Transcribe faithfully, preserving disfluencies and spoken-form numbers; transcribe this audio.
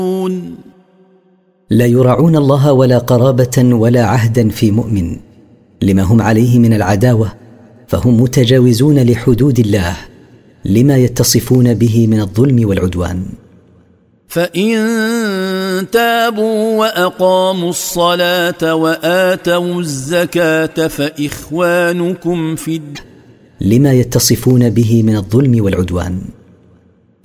لا يراعون الله ولا قرابة ولا عهدا في مؤمن لما هم عليه من العداوة، فهم متجاوزون لحدود الله لما يتصفون به من الظلم والعدوان. فإن تابوا وأقاموا الصلاة وآتوا الزكاة فإخوانكم في الدين لما يتصفون به من الظلم والعدوان.